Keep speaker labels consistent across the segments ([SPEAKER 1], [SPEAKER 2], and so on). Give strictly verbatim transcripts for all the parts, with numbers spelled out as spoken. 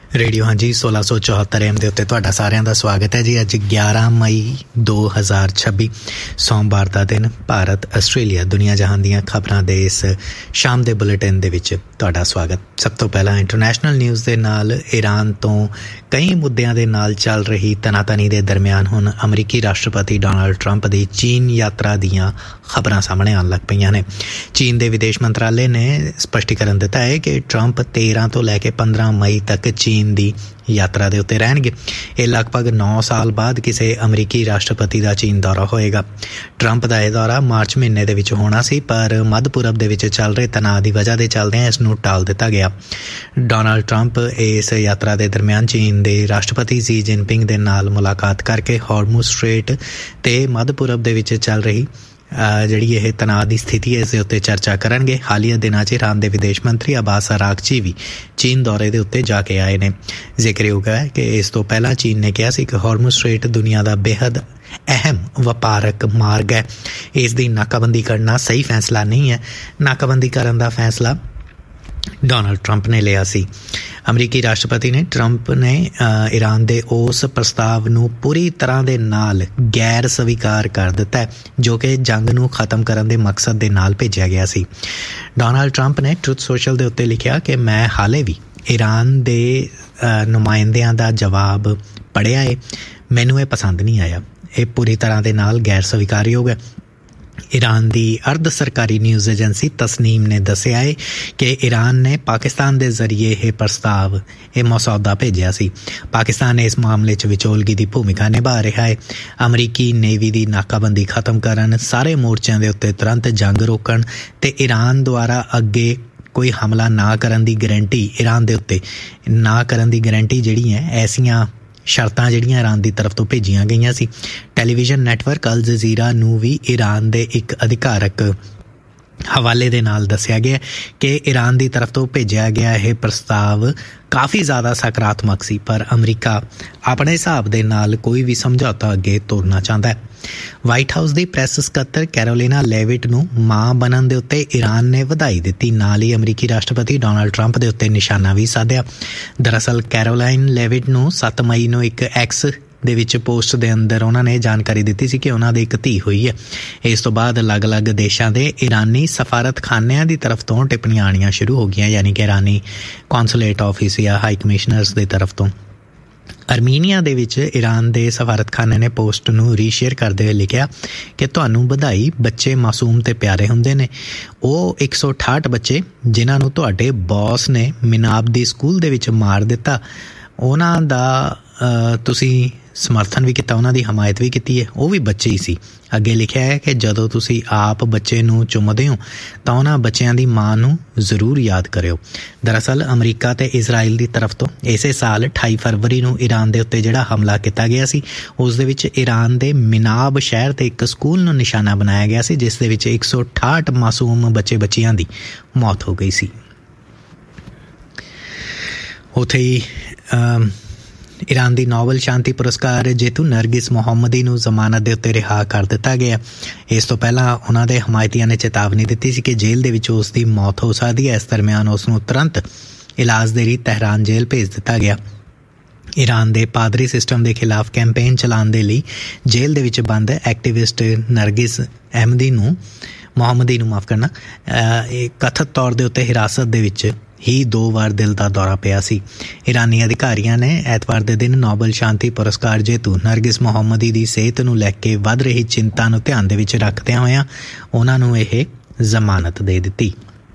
[SPEAKER 1] Radio हाँ जी सोलह सौ चौहत्तर एम के उत्ते तुहाडा सारिਆਂ ਦਾ स्वागत है जी। अज ग्यारह मई दो हज़ार छब्बी सोमवार का दिन भारत आस्ट्रेलिया दुनिया जहान दीयां खबरां दे इस शाम के बुलेटिन दे विच तुहाडा स्वागत। सब तो पहला इंटरनेशनल न्यूज़ दे नाल ईरान तो कई मुद्दों के नाल चल रही तनातनी के दरम्यान हुण अमरीकी राष्ट्रपति डोनाल्ड ट्रंप की चीन यात्रा दीयां खबरां सामने आउण लग पईयां ने। चीन के विदेश मंत्रालय ने स्पष्टीकरण दिता है कि ट्रंप तेरह तो लैके पंद्रह मई तक चीन की यात्रा के उत्ते रहणगे। ये लगभग नौ साल बाद किसी अमरीकी राष्ट्रपति का चीन दौरा होएगा। ट्रंप का यह दौरा मार्च महीने दे विच होना सी, पर मध्य पूरब दे विच चल रहे तनाव की वजह के चलदे इसनूं टाल दिता गया। डोनाल्ड ट्रंप इस यात्रा के दरम्यान चीन के राष्ट्रपति शी जिनपिंग दे नाल मुलाकात करके हॉर्मुज़ स्ट्रेट ते मध्य पूरब दे विच चल रही जिहड़ी यह तनाव की स्थिति है इस उत्ते चर्चा करनगे। हालिया दिनों च ईरान के विदेश मंत्री अब्बास अरागची भी चीन दौरे के उत्ते जाके आए ने। जिक्रयोग है कि इस तो पहला चीन ने कहा कि हॉर्मुज़ स्ट्रेट दुनिया का बेहद अहम वपारक मार्ग है, इसकी नाकाबंदी करना सही फैसला नहीं है। नाकाबंदी करने का फैसला डोनाल्ड ट्रंप ने लिया सी। अमरीकी राष्ट्रपति ने ट्रंप ने ईरान के उस प्रस्ताव नूं पूरी तरह दे नाल गैर स्वीकार कर दिता है जो कि जंग नूं खत्म करने के मकसद के नाल भेजा गया सी। डोनाल्ड ट्रंप ने ट्रुथ सोशल के उत्ते लिखा कि मैं हाले भी ईरान के नुमाइंदियां दा जवाब पढ़िया है, मैनूं ये पसंद नहीं आया, ये पूरी तरह के नाल गैर स्वीकारयोग है। ईरान की अर्ध सरकारी न्यूज़ एजेंसी तस्नीम ने दस्सिया है कि ईरान ने पाकिस्तान के जरिए यह प्रस्ताव यह मसौदा भेजा सी। पाकिस्तान इस मामले च विचोलगी की भूमिका निभा रहा है। अमरीकी नेवी की नाकाबंदी खत्म करन, सारे मोर्चों के उत्ते तुरंत जंग रोकण ते ईरान द्वारा अगे कोई हमला ना करन दी गारंटी ईरान के उत्ते ना करन दी गारंटी जिहड़ी है ऐसियां शर्तां जिहड़ियां ईरान की तरफ तो भेजियां गईयां सी। टैलीविजन नैटवर्क अल जजीरा नूं भी ईरान के एक अधिकारक हवाले दे नाल दस्सिया गया कि ईरान की तरफ तो भेजा गया यह प्रस्ताव काफ़ी ज़्यादा सकारात्मक सी, पर अमरीका अपने हिसाब दे नाल कोई भी समझौता अगे तोड़ना चाहता है। वाइट हाउस की प्रैस सकत्तर कैरोलिना लेविट नूं मां बनन दे उत्ते ईरान ने वधाई दित्ती, नाल ही अमरीकी राष्ट्रपति डोनाल्ड ट्रंप दे उत्ते निशाना भी साधिया। दरअसल कैरोलाइन लेविट नूं सत्त मई नूं एक एक्स दे विच पोस्ट दे अंदर उन्होंने जानकारी दी सी कि उन्होंने एक धी हुई है। इस तो बाद अलग अलग देशों के ईरानी सफारत खानियां की तरफ तो टिप्पणियां आनियां शुरू हो गई, यानी कि ईरानी कौंसलेट ऑफिस या हाई कमिश्नर्स की तरफ तो। आर्मीनिया दे विच ईरान के सफारत खाने ने पोस्ट नूं रीशेयर करते हुए लिखा कि तुहानूं बधाई, बच्चे मासूम ते प्यारे हुंदे ने। वो एक सौ अठाहठ बच्चे जिन्हां नूं तुहाडे बॉस ने मिनाब दी स्कूल दे विच मार दिता, उन्हां दा तुसीं समर्थन भी किया, उन्हां दी हमायत भी की है, वो भी बच्चे ही सी। अगे लिखा है कि जदों तुसीं आप बच्चे नूं चुमदे हो तां उन्हां बच्चों की मां नूं जरूर याद करियो। दरअसल अमरीका ते इजराइल की तरफ तो इसे साल अठाई फरवरी नूं ईरान के उत्ते जिहड़ा हमला किया गया सी, उस दे विच ईरान के मिनाब शहर ते एक स्कूल नूं निशाना बनाया गया सी, जिस दे विच एक सौ अठाहठ मासूम बच्चे बच्चियां दी मौत हो गई सी। उत्थे ही ईरान की नोबल शांति पुरस्कार जेतू नरगिस मोहम्मदी नूं जमानत दे उत्ते रिहा कर दिता गया। इस तो पहला उन्होंने हमायतियों ने चेतावनी दी सी कि जेल दे विच उसकी मौत हो सकती है। इस दरम्यान उसनूं तुरंत इलाज दे लई तहरान जेल भेज दिता गया। ईरान के पादरी सिस्टम के खिलाफ कैंपेन चलाने के लिए जेल दे विच बंद एक्टिविस्ट नरगिस अहमदी नूं मोहम्मदी नूं माफ़ करना कथित तौर के उत्ते हिरासत दे विच ही दो बार दिल का दौरा पिया सी। ईरानी अधिकारियों ने एतवार के दिन नोबल शांति पुरस्कार जेतू नरगिस मोहम्मदी की सेहत नूं लैके वध रही चिंता नूं ध्यान दे विच रखदिआं होइआं उन्हां नूं यह जमानत दे दित्ती।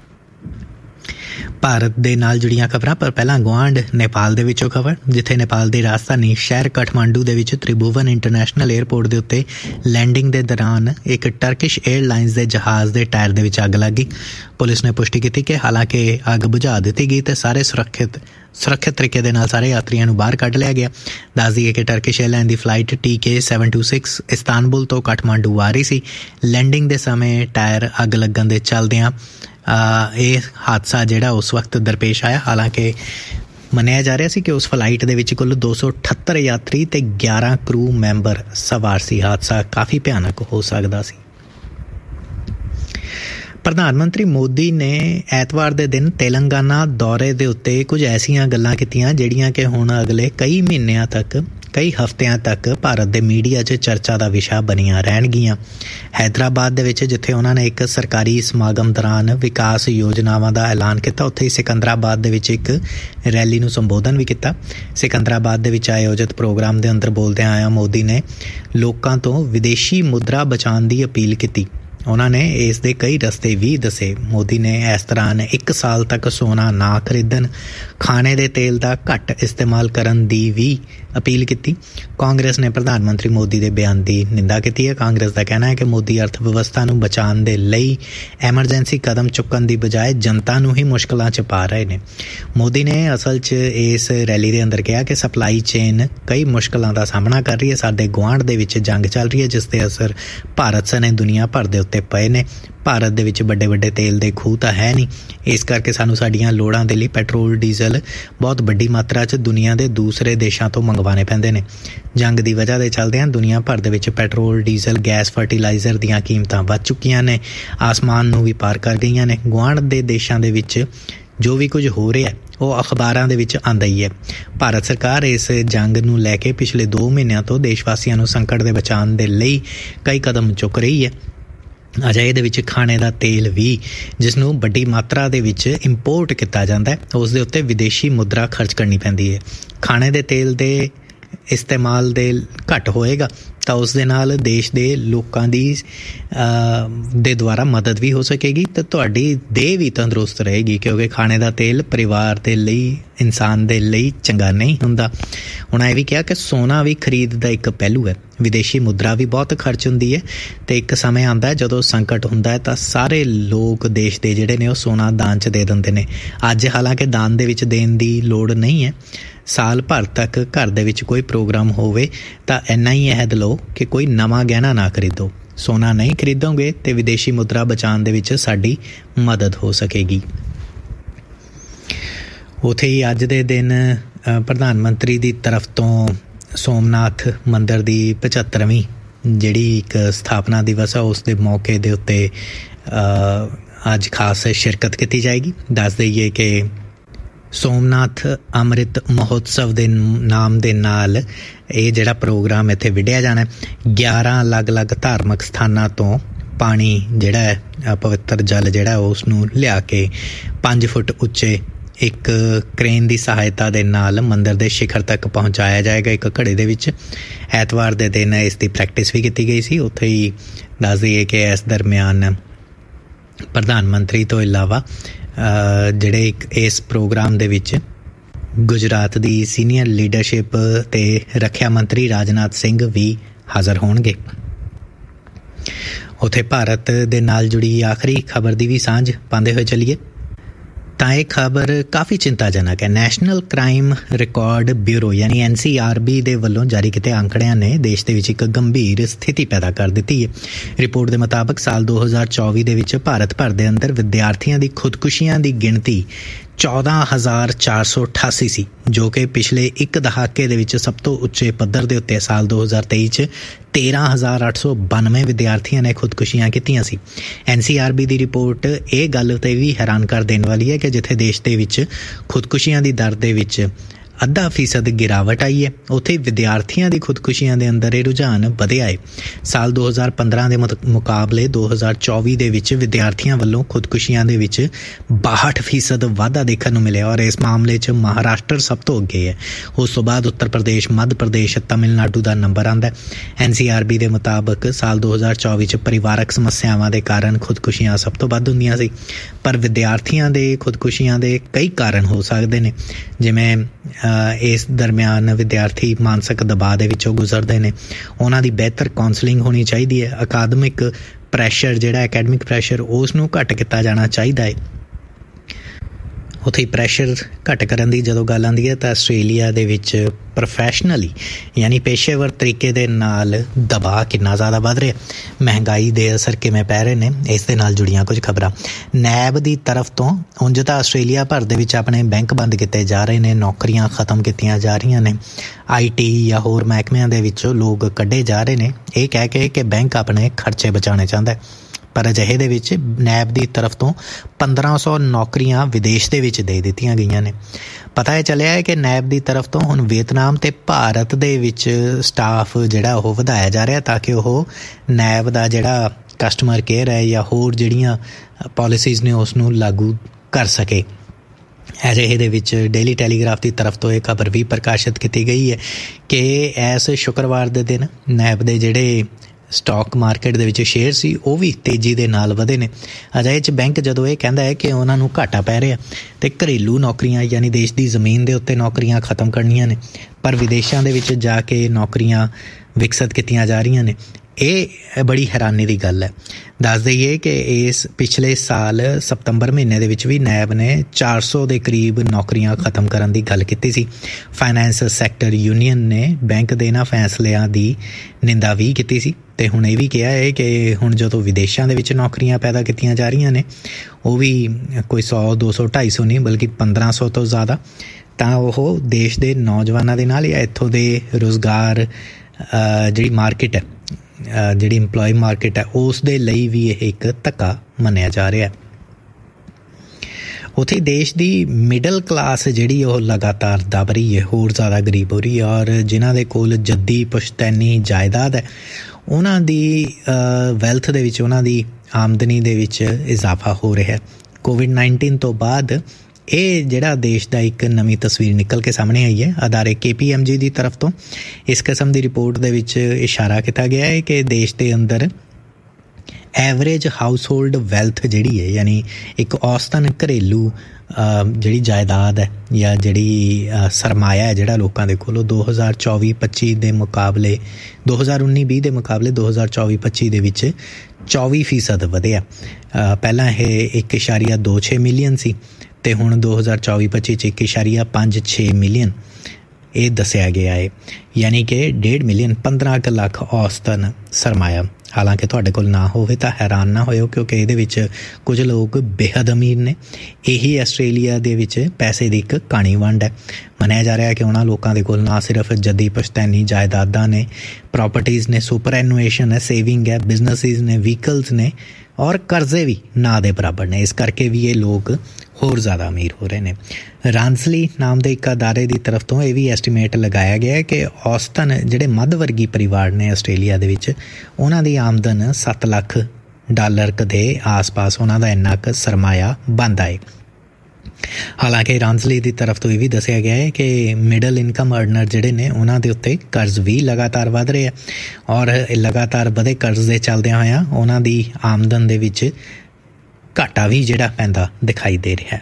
[SPEAKER 1] भारत दे नाल जुड़ियां खबरां, पर पहला गुआंढ नेपाल दे विचों खबर, जिथे नेपाल की राजधानी शहर काठमांडू दे विच त्रिभुवन इंटरनेशनल एयरपोर्ट के उत्ते लैंडिंग के दौरान एक टर्किश एयरलाइंस के जहाज़ के टायर दे विच अग लग गई। पुलिस ने पुष्टि की कि हालांकि अग बुझा दी गई तो सारे सुरक्षित सुरक्षित तरीके दे नाल सारे यात्रियों नूं बाहर कढ़ लिया गया। दस दईए कि टर्किश एयरलाइन की फ्लाइट टी के सैवन टू सिक्स इस्तानबुल तो काठमांडू आ रही सी। लैंडिंग के समय टायर अग लगन के चलदिआं ये हादसा जिहड़ा उस वक्त दरपेश आया। हालांकि मन्निया जा रहा सी कि उस फ्लाइट दे विच कुल दो सौ अठहत्तर यात्री ते ग्यारह क्रू मैंबर सवार सी। हादसा काफ़ी भयानक हो सकदा सी। ਪ੍ਰਧਾਨ ਮੰਤਰੀ ਮੋਦੀ ਨੇ ਐਤਵਾਰ ਦੇ ਦਿਨ ਤੇਲੰਗਾਨਾ ਦੌਰੇ ਦੇ ਉੱਤੇ ਕੁਝ ਐਸੀਆਂ ਗੱਲਾਂ ਕੀਤੀਆਂ ਜਿਹੜੀਆਂ ਕਿ ਹੁਣ ਅਗਲੇ ਕਈ ਮਹੀਨਿਆਂ ਤੱਕ ਕਈ ਹਫ਼ਤਿਆਂ ਤੱਕ ਭਾਰਤ ਦੇ ਮੀਡੀਆ 'ਚ ਚਰਚਾ ਦਾ ਵਿਸ਼ਾ ਬਣੀਆਂ ਰਹਿਣਗੀਆਂ। ਹੈਦਰਾਬਾਦ ਦੇ ਵਿੱਚ ਜਿੱਥੇ ਉਹਨਾਂ ਨੇ ਇੱਕ ਸਰਕਾਰੀ ਸਮਾਗਮ ਦੌਰਾਨ ਵਿਕਾਸ ਯੋਜਨਾਵਾਂ ਦਾ ਐਲਾਨ ਕੀਤਾ, ਉੱਥੇ ਹੀ ਸਿਕੰਦਰਾਬਾਦ ਦੇ ਵਿੱਚ ਇੱਕ ਰੈਲੀ ਨੂੰ ਸੰਬੋਧਨ ਵੀ ਕੀਤਾ। ਸਿਕੰਦਰਾਬਾਦ ਦੇ ਵਿੱਚ ਆਯੋਜਿਤ ਪ੍ਰੋਗਰਾਮ ਦੇ ਅੰਦਰ ਬੋਲਦਿਆਂ ਆਇਆ ਮੋਦੀ ਨੇ ਲੋਕਾਂ ਤੋਂ ਵਿਦੇਸ਼ੀ ਮੁਦਰਾ ਬਚਾਉਣ ਦੀ ਅਪੀਲ ਕੀਤੀ। ਉਹਨਾਂ ਨੇ ਇਸ ਦੇ ਕਈ ਰਸਤੇ ਵੀ ਦੱਸੇ। ਮੋਦੀ ਨੇ ਇਸ ਦੌਰਾਨ ਇੱਕ ਸਾਲ ਤੱਕ ਸੋਨਾ ਨਾ ਖਰੀਦਣ, ਖਾਣੇ ਦੇ ਤੇਲ ਦਾ ਘੱਟ ਇਸਤੇਮਾਲ ਕਰਨ ਦੀ ਵੀ ਅਪੀਲ ਕੀਤੀ। ਕਾਂਗਰਸ ਨੇ ਪ੍ਰਧਾਨ ਮੰਤਰੀ ਮੋਦੀ ਦੇ ਬਿਆਨ ਦੀ ਨਿੰਦਾ ਕੀਤੀ ਹੈ। ਕਾਂਗਰਸ ਦਾ ਕਹਿਣਾ ਹੈ ਕਿ ਮੋਦੀ ਅਰਥ ਵਿਵਸਥਾ ਨੂੰ ਬਚਾਉਣ ਦੇ ਲਈ ਐਮਰਜੈਂਸੀ ਕਦਮ ਚੁੱਕਣ ਦੀ ਬਜਾਏ ਜਨਤਾ ਨੂੰ ਹੀ ਮੁਸ਼ਕਲਾਂ 'ਚ ਪਾ ਰਹੇ ਨੇ। ਮੋਦੀ ਨੇ ਅਸਲ 'ਚ ਇਸ ਰੈਲੀ ਦੇ ਅੰਦਰ ਕਿਹਾ ਕਿ ਸਪਲਾਈ ਚੇਨ ਕਈ ਮੁਸ਼ਕਲਾਂ ਦਾ ਸਾਹਮਣਾ ਕਰ ਰਹੀ ਹੈ। ਸਾਡੇ ਗੁਆਂਢ ਦੇ ਵਿੱਚ ਜੰਗ ਚੱਲ ਰਹੀ ਹੈ ਜਿਸ ਦੇ ਅਸਰ ਭਾਰਤ ਸਣੇ ਦੁਨੀਆ ਭਰ ਦੇ ਉੱਤੇ ਪਏ ਨੇ। ਭਾਰਤ ਦੇ ਵਿੱਚ ਵੱਡੇ ਵੱਡੇ ਤੇਲ ਦੇ ਖੂਹ ਤਾਂ ਹੈ ਨਹੀਂ, ਇਸ ਕਰਕੇ ਸਾਨੂੰ ਸਾਡੀਆਂ ਲੋੜਾਂ ਦੇ ਲਈ ਪੈਟਰੋਲ ਡੀਜ਼ਲ ਬਹੁਤ ਵੱਡੀ ਮਾਤਰਾ 'ਚ ਦੁਨੀਆ ਦੇ ਦੂਸਰੇ ਦੇਸ਼ਾਂ ਤੋਂ ਮੰਗਵਾਉਣੇ ਪੈਂਦੇ ਨੇ। ਜੰਗ ਦੀ ਵਜ੍ਹਾ ਦੇ ਚੱਲਦਿਆਂ ਦੁਨੀਆ ਭਰ ਦੇ ਵਿੱਚ ਪੈਟਰੋਲ ਡੀਜ਼ਲ ਗੈਸ ਫਰਟੀਲਾਈਜ਼ਰ ਦੀਆਂ ਕੀਮਤਾਂ ਵੱਧ ਚੁੱਕੀਆਂ ਨੇ, ਆਸਮਾਨ ਨੂੰ ਵੀ ਪਾਰ ਕਰ ਗਈਆਂ ਨੇ। ਗੁਆਂਢ ਦੇ ਦੇਸ਼ਾਂ ਦੇ ਵਿੱਚ ਜੋ ਵੀ ਕੁਝ ਹੋ ਰਿਹਾ ਉਹ ਅਖਬਾਰਾਂ ਦੇ ਵਿੱਚ ਆਉਂਦਾ ਹੀ ਹੈ। ਭਾਰਤ ਸਰਕਾਰ ਇਸ ਜੰਗ ਨੂੰ ਲੈ ਕੇ ਪਿਛਲੇ ਦੋ ਮਹੀਨਿਆਂ ਤੋਂ ਦੇਸ਼ ਵਾਸੀਆਂ ਨੂੰ ਸੰਕਟ ਦੇ ਬਚਾਉਣ ਦੇ ਲਈ ਕਈ ਕਦਮ ਚੁੱਕ ਰਹੀ ਹੈ। ਅਜੇ ਇਹਦੇ ਵਿੱਚ ਖਾਣੇ ਦਾ ਤੇਲ ਵੀ, ਜਿਸ ਨੂੰ ਵੱਡੀ ਮਾਤਰਾ ਦੇ ਵਿੱਚ ਇੰਪੋਰਟ ਕੀਤਾ ਜਾਂਦਾ ਹੈ, ਉਸ ਦੇ ਉੱਤੇ ਵਿਦੇਸ਼ੀ ਮੁਦਰਾ ਖਰਚ ਕਰਨੀ ਪੈਂਦੀ ਹੈ। ਖਾਣੇ ਦੇ ਤੇਲ ਦੇ ਇਸਤੇਮਾਲ ਦੇ ਘੱਟ ਹੋਏਗਾ ਤਾਂ ਉਸ ਦੇ ਨਾਲ ਦੇਸ਼ ਦੇ ਲੋਕਾਂ ਦੀ ਦੇ ਦੁਆਰਾ ਮਦਦ ਵੀ ਹੋ ਸਕੇਗੀ ਅਤੇ ਤੁਹਾਡੀ ਦੇਹ ਵੀ ਤੰਦਰੁਸਤ ਰਹੇਗੀ, ਕਿਉਂਕਿ ਖਾਣੇ ਦਾ ਤੇਲ ਪਰਿਵਾਰ ਦੇ ਲਈ, ਇਨਸਾਨ ਦੇ ਲਈ ਚੰਗਾ ਨਹੀਂ ਹੁੰਦਾ। ਉਹਨਾਂ ਇਹ ਵੀ ਕਿਹਾ ਕਿ ਸੋਨਾ ਵੀ ਖਰੀਦ ਦਾ ਇੱਕ ਪਹਿਲੂ ਹੈ। ਵਿਦੇਸ਼ੀ ਮੁਦਰਾ ਵੀ ਬਹੁਤ ਖਰਚ ਹੁੰਦੀ ਹੈ ਅਤੇ ਇੱਕ ਸਮੇਂ ਆਉਂਦਾ ਹੈ ਜਦੋਂ ਸੰਕਟ ਹੁੰਦਾ ਹੈ ਤਾਂ ਸਾਰੇ ਲੋਕ ਦੇਸ਼ ਦੇ ਜਿਹੜੇ ਨੇ ਉਹ ਸੋਨਾ ਦਾਨ 'ਚ ਦੇ ਦਿੰਦੇ ਨੇ। ਅੱਜ ਹਾਲਾਂਕਿ ਦਾਨ ਦੇ ਵਿੱਚ ਦੇਣ ਦੀ ਲੋੜ ਨਹੀਂ ਹੈ। ਸਾਲ ਭਰ ਤੱਕ ਘਰ ਦੇ ਵਿੱਚ ਕੋਈ ਪ੍ਰੋਗਰਾਮ ਹੋਵੇ ਤਾਂ ਇੰਨਾ ਹੀ ਅਹਿਦ ਲਓ ਕਿ ਕੋਈ ਨਵਾਂ ਗਹਿਣਾ ਨਾ ਖਰੀਦੋ। ਸੋਨਾ ਨਹੀਂ ਖਰੀਦੋਗੇ ਅਤੇ ਵਿਦੇਸ਼ੀ ਮੁਦਰਾ ਬਚਾਉਣ ਦੇ ਵਿੱਚ ਸਾਡੀ ਮਦਦ ਹੋ ਸਕੇਗੀ। ਉੱਥੇ ਹੀ ਅੱਜ ਦੇ ਦਿਨ ਪ੍ਰਧਾਨ ਮੰਤਰੀ ਦੀ ਤਰਫ ਤੋਂ ਸੋਮਨਾਥ ਮੰਦਰ ਦੀ ਪਝੱਤਰਵੀਂ ਜਿਹੜੀ ਇੱਕ ਸਥਾਪਨਾ ਦਿਵਸ ਹੈ ਉਸ ਦੇ ਮੌਕੇ ਦੇ ਉੱਤੇ ਅੱਜ ਖਾਸ ਸ਼ਿਰਕਤ ਕੀਤੀ ਜਾਏਗੀ। ਦੱਸ ਦਈਏ ਕਿ ਸੋਮਨਾਥ ਅੰਮ੍ਰਿਤ ਮਹੋਤਸਵ ਦੇ ਨਾਮ ਦੇ ਨਾਲ ਇਹ ਜਿਹੜਾ ਪ੍ਰੋਗਰਾਮ ਇੱਥੇ ਵਿੱਢਿਆ ਜਾਣਾ। ਗਿਆਰਾਂ ਅਲੱਗ-ਅਲੱਗ ਧਾਰਮਿਕ ਸਥਾਨਾਂ ਤੋਂ ਪਾਣੀ ਜਿਹੜਾ ਹੈ, ਪਵਿੱਤਰ ਜਲ ਜਿਹੜਾ ਉਸ ਨੂੰ ਲਿਆ ਕੇ ਪੰਜ ਫੁੱਟ ਉੱਚੇ ਇੱਕ ਕ੍ਰੇਨ ਦੀ ਸਹਾਇਤਾ ਦੇ ਨਾਲ ਮੰਦਰ ਦੇ ਸ਼ਿਖਰ ਤੱਕ ਪਹੁੰਚਾਇਆ ਜਾਏਗਾ ਇੱਕ ਘੜੇ ਦੇ ਵਿੱਚ। ਐਤਵਾਰ ਦੇ ਦਿਨ ਇਸ ਦੀ ਪ੍ਰੈਕਟਿਸ ਵੀ ਕੀਤੀ ਗਈ ਸੀ। ਉੱਥੇ ਹੀ ਦੱਸ ਦਈਏ ਕਿ ਇਸ ਦਰਮਿਆਨ ਪ੍ਰਧਾਨ ਮੰਤਰੀ ਤੋਂ ਇਲਾਵਾ ਜਿਹੜੇ ਇੱਕ ਇਸ ਪ੍ਰੋਗਰਾਮ ਦੇ ਵਿੱਚ ਗੁਜਰਾਤ ਦੀ ਸੀਨੀਅਰ ਲੀਡਰਸ਼ਿਪ ਅਤੇ ਰੱਖਿਆ ਮੰਤਰੀ ਰਾਜਨਾਥ ਸਿੰਘ ਵੀ ਹਾਜ਼ਰ ਹੋਣਗੇ। ਉੱਥੇ ਭਾਰਤ ਦੇ ਨਾਲ ਜੁੜੀ ਆਖਰੀ ਖਬਰ ਦੀ ਵੀ ਸਾਂਝ ਪਾਉਂਦੇ ਹੋਏ ਚੱਲੀਏ ਤਾਂ ਇਹ ਖਬਰ ਕਾਫੀ ਚਿੰਤਾਜਨਕ ਹੈ। ਨੈਸ਼ਨਲ ਕ੍ਰਾਈਮ ਰਿਕਾਰਡ ਬਿਊਰੋ ਯਾਨੀ ਐਨ ਸੀ ਆਰ ਬੀ ਦੇ ਵੱਲੋਂ ਜਾਰੀ ਕੀਤੇ ਅੰਕੜਿਆਂ ਨੇ ਦੇਸ਼ ਦੇ ਵਿੱਚ ਇੱਕ ਗੰਭੀਰ ਸਥਿਤੀ ਪੈਦਾ ਕਰ ਦਿੱਤੀ ਹੈ। ਰਿਪੋਰਟ ਦੇ ਮੁਤਾਬਕ ਸਾਲ ਦੋ ਹਜ਼ਾਰ ਚੌਵੀ ਦੇ ਵਿੱਚ ਭਾਰਤ ਭਰ ਦੇ ਅੰਦਰ ਵਿਦਿਆਰਥੀਆਂ ਦੀ ਖੁਦਕੁਸ਼ੀਆਂ ਦੀ ਗਿਣਤੀ ਚੌਦਾਂ ਹਜ਼ਾਰ ਚਾਰ ਸੌ ਅਠਾਸੀ ਸੀ, ਜੋ ਕਿ ਪਿਛਲੇ ਇੱਕ ਦਹਾਕੇ ਦੇ ਵਿੱਚ ਸਭ ਤੋਂ ਉੱਚੇ ਪੱਧਰ ਦੇ ਉੱਤੇ। ਸਾਲ ਦੋ ਹਜ਼ਾਰ ਤੇਈ 'ਚ ਤੇਰਾਂ ਹਜ਼ਾਰ ਅੱਠ ਸੌ ਬਾਨਵੇਂ ਵਿਦਿਆਰਥੀਆਂ ਨੇ ਖੁਦਕੁਸ਼ੀਆਂ ਕੀਤੀਆਂ ਸੀ। ਐਨ ਸੀ ਆਰ ਬੀ ਦੀ ਰਿਪੋਰਟ ਇਹ ਗੱਲ 'ਤੇ ਵੀ ਹੈਰਾਨ ਕਰ ਦੇਣ ਵਾਲੀ ਹੈ ਕਿ ਜਿੱਥੇ ਦੇਸ਼ ਦੇ ਵਿੱਚ ਖੁਦਕੁਸ਼ੀਆਂ ਦੀ ਦਰ ਦੇ ਵਿੱਚ ਅੱਧਾ ਫੀਸਦ ਗਿਰਾਵਟ ਆਈ ਹੈ, ਉੱਥੇ ਵਿਦਿਆਰਥੀਆਂ ਦੀ ਖੁਦਕੁਸ਼ੀਆਂ ਦੇ ਅੰਦਰ ਇਹ ਰੁਝਾਨ ਵਧਿਆ ਹੈ। ਸਾਲ ਦੋ ਹਜ਼ਾਰ ਪੰਦਰਾਂ ਦੇ ਮੁਕਾਬਲੇ ਦੋ ਹਜ਼ਾਰ ਚੌਵੀ ਦੇ ਵਿੱਚ ਵਿਦਿਆਰਥੀਆਂ ਵੱਲੋਂ ਖੁਦਕੁਸ਼ੀਆਂ ਦੇ ਵਿੱਚ ਬਾਹਠ ਫੀਸਦ ਵਾਧਾ ਦੇਖਣ ਨੂੰ ਮਿਲਿਆ ਔਰ ਇਸ ਮਾਮਲੇ 'ਚ ਮਹਾਰਾਸ਼ਟਰ ਸਭ ਤੋਂ ਅੱਗੇ ਹੈ। ਉਸ ਤੋਂ ਬਾਅਦ ਉੱਤਰ ਪ੍ਰਦੇਸ਼, ਮੱਧ ਪ੍ਰਦੇਸ਼, ਤਮਿਲਨਾਡੂ ਦਾ ਨੰਬਰ ਆਉਂਦਾ। ਐਨ ਸੀ ਆਰ ਬੀ ਦੇ ਮੁਤਾਬਕ ਸਾਲ ਦੋ ਹਜ਼ਾਰ ਚੌਵੀ 'ਚ ਪਰਿਵਾਰਕ ਸਮੱਸਿਆਵਾਂ ਦੇ ਕਾਰਨ ਖੁਦਕੁਸ਼ੀਆਂ ਸਭ ਤੋਂ ਵੱਧ ਹੁੰਦੀਆਂ ਸੀ, ਪਰ ਵਿਦਿਆਰਥੀਆਂ ਦੇ ਖੁਦਕੁਸ਼ੀਆਂ ਦੇ ਕਈ ਕਾਰਨ ਹੋ ਸਕਦੇ ਨੇ, ਜਿਵੇਂ ਇਸ ਦਰਮਿਆਨ ਵਿਦਿਆਰਥੀ ਮਾਨਸਿਕ ਦਬਾਅ ਦੇ ਵਿੱਚੋਂ ਗੁਜ਼ਰਦੇ ਨੇ, ਉਹਨਾਂ ਦੀ ਬਿਹਤਰ ਕਾਉਂਸਲਿੰਗ ਹੋਣੀ ਚਾਹੀਦੀ ਹੈ। ਅਕਾਦਮਿਕ ਪ੍ਰੈਸ਼ਰ ਜਿਹੜਾ ਅਕੈਡਮਿਕ ਪ੍ਰੈਸ਼ਰ ਉਸ ਨੂੰ ਘੱਟ ਕੀਤਾ ਜਾਣਾ ਚਾਹੀਦਾ ਹੈ। ਉੱਥੇ ਪ੍ਰੈਸ਼ਰ ਘੱਟ ਕਰਨ ਦੀ ਜਦੋਂ ਗੱਲ ਆਉਂਦੀ ਹੈ ਤਾਂ ਆਸਟ੍ਰੇਲੀਆ ਦੇ ਵਿੱਚ ਪ੍ਰੋਫੈਸ਼ਨਲੀ ਯਾਨੀ ਪੇਸ਼ੇਵਰ ਤਰੀਕੇ ਦੇ ਨਾਲ ਦਬਾਅ ਕਿੰਨਾ ਜ਼ਿਆਦਾ ਵੱਧ ਰਿਹਾ, ਮਹਿੰਗਾਈ ਦੇ ਅਸਰ ਕਿਵੇਂ ਪੈ ਰਹੇ ਨੇ, ਇਸ ਦੇ ਨਾਲ ਜੁੜੀਆਂ ਕੁਝ ਖਬਰਾਂ। ਨੈਬ ਦੀ ਤਰਫ ਤੋਂ ਉਂਝ ਤਾਂ ਆਸਟ੍ਰੇਲੀਆ ਭਰ ਦੇ ਵਿੱਚ ਆਪਣੇ ਬੈਂਕ ਬੰਦ ਕੀਤੇ ਜਾ ਰਹੇ ਨੇ, ਨੌਕਰੀਆਂ ਖਤਮ ਕੀਤੀਆਂ ਜਾ ਰਹੀਆਂ ਨੇ, ਆਈ ਟੀ ਜਾਂ ਹੋਰ ਮਹਿਕਮਿਆਂ ਦੇ ਵਿੱਚੋਂ ਲੋਕ ਕੱਢੇ ਜਾ ਰਹੇ ਨੇ, ਇਹ ਕਹਿ ਕੇ ਕਿ ਬੈਂਕ ਆਪਣੇ ਖਰਚੇ ਬਚਾਉਣੇ ਚਾਹੁੰਦਾ ਹੈ। ਪਰ ਅਜਿਹੇ ਦੇ ਵਿੱਚ ਨੈਬ ਦੀ ਤਰਫ ਤੋਂ ਪੰਦਰਾਂ ਸੌ ਨੌਕਰੀਆਂ ਵਿਦੇਸ਼ ਦੇ ਵਿੱਚ ਦੇ ਦਿੱਤੀਆਂ ਗਈਆਂ ਨੇ। ਪਤਾ ਇਹ ਚੱਲਿਆ ਹੈ ਕਿ ਨੈਬ ਦੀ ਤਰਫ ਤੋਂ ਹੁਣ ਵੀਅਤਨਾਮ ਅਤੇ ਭਾਰਤ ਦੇ ਵਿੱਚ ਸਟਾਫ ਜਿਹੜਾ ਉਹ ਵਧਾਇਆ ਜਾ ਰਿਹਾ ਤਾਂ ਕਿ ਉਹ ਨੈਬ ਦਾ ਜਿਹੜਾ ਕਸਟਮਰ ਕੇਅਰ ਹੈ ਜਾਂ ਹੋਰ ਜਿਹੜੀਆਂ ਪੋਲਿਸੀਜ਼ ਨੇ ਉਸ ਨੂੰ ਲਾਗੂ ਕਰ ਸਕੇ। ਅਜਿਹੇ ਦੇ ਵਿੱਚ ਡੇਲੀ ਟੈਲੀਗ੍ਰਾਫ ਦੀ ਤਰਫ ਤੋਂ ਇਹ ਖਬਰ ਵੀ ਪ੍ਰਕਾਸ਼ਿਤ ਕੀਤੀ ਗਈ ਹੈ ਕਿ ਇਸ ਸ਼ੁੱਕਰਵਾਰ ਦੇ ਦਿਨ ਨੈਬ ਦੇ ਜਿਹੜੇ ਸਟਾਕ ਮਾਰਕੀਟ ਦੇ ਵਿੱਚ ਸ਼ੇਅਰ ਸੀ ਉਹ ਵੀ ਤੇਜ਼ੀ ਦੇ ਨਾਲ ਵਧੇ ਨੇ। ਅਜਿਹੇ 'ਚ ਬੈਂਕ ਜਦੋਂ ਇਹ ਕਹਿੰਦਾ ਹੈ ਕਿ ਉਹਨਾਂ ਨੂੰ ਘਾਟਾ ਪੈ ਰਿਹਾ ਅਤੇ ਘਰੇਲੂ ਨੌਕਰੀਆਂ ਯਾਨੀ ਦੇਸ਼ ਦੀ ਜ਼ਮੀਨ ਦੇ ਉੱਤੇ ਨੌਕਰੀਆਂ ਖਤਮ ਕਰਨੀਆਂ ਨੇ ਪਰ ਵਿਦੇਸ਼ਾਂ ਦੇ ਵਿੱਚ ਜਾ ਕੇ ਨੌਕਰੀਆਂ ਵਿਕਸਿਤ ਕੀਤੀਆਂ ਜਾ ਰਹੀਆਂ ਨੇ, ਇਹ ਬੜੀ ਹੈਰਾਨੀ ਦੀ ਗੱਲ ਹੈ। ਦੱਸ ਦਈਏ ਕਿ ਇਸ ਪਿਛਲੇ ਸਾਲ ਸਤੰਬਰ ਮਹੀਨੇ ਦੇ ਵਿੱਚ ਵੀ ਨੈਬ ਨੇ ਚਾਰ ਸੌ ਦੇ ਕਰੀਬ ਨੌਕਰੀਆਂ ਖਤਮ ਕਰਨ ਦੀ ਗੱਲ ਕੀਤੀ ਸੀ। ਫਾਈਨੈਂਸ ਸੈਕਟਰ ਯੂਨੀਅਨ ਨੇ ਬੈਂਕ ਦੇ ਇਹਨਾਂ ਫੈਸਲਿਆਂ ਦੀ ਨਿੰਦਾ ਵੀ ਕੀਤੀ ਸੀ ਅਤੇ ਹੁਣ ਇਹ ਵੀ ਕਿਹਾ ਹੈ ਕਿ ਹੁਣ ਜਦੋਂ ਵਿਦੇਸ਼ਾਂ ਦੇ ਵਿੱਚ ਨੌਕਰੀਆਂ ਪੈਦਾ ਕੀਤੀਆਂ ਜਾ ਰਹੀਆਂ ਨੇ ਉਹ ਵੀ ਕੋਈ ਸੌ ਦੋ ਸੌ ਢਾਈ ਸੌ ਨਹੀਂ ਬਲਕਿ ਪੰਦਰਾਂ ਸੌ ਤੋਂ ਜ਼ਿਆਦਾ, ਤਾਂ ਉਹ ਦੇਸ਼ ਦੇ ਨੌਜਵਾਨਾਂ ਦੇ ਨਾਲ ਜਾਂ ਇੱਥੋਂ ਦੇ ਰੁਜ਼ਗਾਰ ਜਿਹੜੀ ਮਾਰਕੀਟ ਹੈ ਜਿਹੜੀ ਇੰਪਲੋਈ ਮਾਰਕੀਟ ਹੈ ਉਸ ਦੇ ਲਈ ਵੀ ਇਹ ਇੱਕ ਧੱਕਾ ਮੰਨਿਆ ਜਾ ਰਿਹਾ। ਉੱਥੇ ਦੇਸ਼ ਦੀ ਮਿਡਲ ਕਲਾਸ ਜਿਹੜੀ ਉਹ ਲਗਾਤਾਰ ਦਬ ਰਹੀ ਹੈ, ਹੋਰ ਜ਼ਿਆਦਾ ਗਰੀਬ ਹੋ ਰਹੀ ਹੈ ਔਰ ਜਿਨ੍ਹਾਂ ਦੇ ਕੋਲ ਜੱਦੀ ਪੁਸ਼ਤੈਨੀ ਜਾਇਦਾਦ ਹੈ ਉਹਨਾਂ ਦੀ ਵੈਲਥ ਦੇ ਵਿੱਚ, ਉਹਨਾਂ ਦੀ ਆਮਦਨੀ ਦੇ ਵਿੱਚ ਇਜ਼ਾਫਾ ਹੋ ਰਿਹਾ। ਕੋਵਿਡ ਨਾਈਨਟੀਨ ਤੋਂ ਬਾਅਦ ਇਹ ਜਿਹੜਾ ਦੇਸ਼ ਦਾ ਇੱਕ ਨਵੀਂ ਤਸਵੀਰ ਨਿਕਲ ਕੇ ਸਾਹਮਣੇ ਆਈ ਹੈ। ਅਦਾਰੇ ਕੇ ਪੀ ਐਮ ਜੀ ਦੀ ਤਰਫ ਤੋਂ ਇਸ ਕਿਸਮ ਦੀ ਰਿਪੋਰਟ ਦੇ ਵਿੱਚ ਇਸ਼ਾਰਾ ਕੀਤਾ ਗਿਆ ਹੈ ਕਿ ਦੇਸ਼ ਦੇ ਅੰਦਰ ਐਵਰੇਜ ਹਾਊਸ ਹੋਲਡ ਵੈਲਥ ਜਿਹੜੀ ਹੈ ਯਾਨੀ ਇੱਕ ਔਸਤਨ ਘਰੇਲੂ ਜਿਹੜੀ ਜਾਇਦਾਦ ਹੈ ਜਾਂ ਜਿਹੜੀ ਸਰਮਾਇਆ ਹੈ ਜਿਹੜਾ ਲੋਕਾਂ ਦੇ ਕੋਲ ਉਹ ਦੋ ਹਜ਼ਾਰ ਚੌਵੀ ਪੱਚੀ ਦੇ ਮੁਕਾਬਲੇ ਦੋ ਹਜ਼ਾਰ ਉੱਨੀ ਵੀਹ ਦੇ ਮੁਕਾਬਲੇ ਦੋ ਹਜ਼ਾਰ ਚੌਵੀ ਪੱਚੀ ਦੇ ਵਿੱਚ ਚੌਵੀ ਫੀਸਦ ਵਧਿਆ। ਪਹਿਲਾਂ ਇਹ ਇੱਕ ਇਸ਼ਾਰੀਆ ਦੋ ਛੇ ਮਿਲੀਅਨ ਸੀ ਅਤੇ ਹੁਣ ਦੋ ਹਜ਼ਾਰ ਚੌਵੀ ਪੱਚੀ 'ਚ ਇੱਕ ਇਸ਼ਾਰੀਆ ਪੰਜ ਛੇ ਮਿਲੀਅਨ ਇਹ ਦੱਸਿਆ ਗਿਆ ਹੈ, ਯਾਨੀ ਕਿ ਡੇਢ ਮਿਲੀਅਨ ਪੰਦਰਾਂ ਕੁ ਲੱਖ ਔਸਤਨ ਸਰਮਾਇਆ। ਹਾਲਾਂਕਿ ਤੁਹਾਡੇ ਕੋਲ ਨਾ ਹੋਵੇ ਤਾਂ ਹੈਰਾਨ ਨਾ ਹੋਇਓ ਕਿਉਂਕਿ ਇਹਦੇ ਵਿੱਚ ਕੁਝ ਲੋਕ ਬੇਹੱਦ ਅਮੀਰ ਨੇ। ਇਹੀ ਆਸਟ੍ਰੇਲੀਆ ਦੇ ਵਿੱਚ ਪੈਸੇ ਦੀ ਇੱਕ ਕਾਣੀ ਵੰਡ ਹੈ। ਮੰਨਿਆ ਜਾ ਰਿਹਾ ਕਿ ਉਹਨਾਂ ਲੋਕਾਂ ਦੇ ਕੋਲ ਨਾ ਸਿਰਫ ਜੱਦੀ ਪੁਸ਼ਤੈਨੀ ਜਾਇਦਾਦਾਂ ਨੇ, ਪ੍ਰਾਪਰਟੀਜ਼ ਨੇ, ਸੁਪਰ ਐਨੂਏਸ਼ਨ ਹੈ, ਸੇਵਿੰਗ ਹੈ, ਬਿਜ਼ਨਸਿਸ ਨੇ, ਵਹੀਕਲਸ ਨੇ ਔਰ ਕਰਜ਼ੇ ਵੀ ਨਾ ਦੇ ਬਰਾਬਰ ਨੇ। ਇਸ ਕਰਕੇ ਵੀ ਇਹ ਲੋਕ ਹੋਰ ਜ਼ਿਆਦਾ ਅਮੀਰ ਹੋ ਰਹੇ ਨੇ। ਰਾਂਸਲੀ ਨਾਮ ਦੇ ਇੱਕ ਅਦਾਰੇ ਦੀ ਤਰਫ ਤੋਂ ਇਹ ਵੀ ਐਸਟੀਮੇਟ ਲਗਾਇਆ ਗਿਆ ਕਿ ਔਸਤਨ ਜਿਹੜੇ ਮੱਧ ਵਰਗੀ ਪਰਿਵਾਰ ਨੇ ਆਸਟ੍ਰੇਲੀਆ ਦੇ ਵਿੱਚ ਉਹਨਾਂ ਦੀ ਆਮਦਨ ਸੱਤ ਲੱਖ ਡਾਲਰ ਦੇ ਆਸ-ਪਾਸ ਉਹਨਾਂ ਦਾ ਇੰਨਾ ਕੁ ਸਰਮਾਇਆ ਬਣਦਾ ਹੈ। ਹਾਲਾਂਕਿ ਰਾਂਸਲੀ ਦੀ ਤਰਫ ਤੋਂ ਇਹ ਵੀ ਦੱਸਿਆ ਗਿਆ ਹੈ ਕਿ ਮਿਡਲ ਇਨਕਮ ਅਰਨਰ ਜਿਹੜੇ ਨੇ ਉਹਨਾਂ ਦੇ ਉੱਤੇ ਕਰਜ਼ ਵੀ ਲਗਾਤਾਰ ਵੱਧ ਰਹੇ ਆ ਔਰ ਲਗਾਤਾਰ ਵਧੇ ਕਰਜ਼ ਦੇ ਚੱਲਦਿਆਂ ਹੋਇਆਂ ਉਹਨਾਂ ਦੀ ਆਮਦਨ ਦੇ ਵਿੱਚ ਘਾਟਾ ਵੀ ਜਿਹੜਾ ਪੈਂਦਾ ਦਿਖਾਈ ਦੇ ਰਿਹਾ ਹੈ।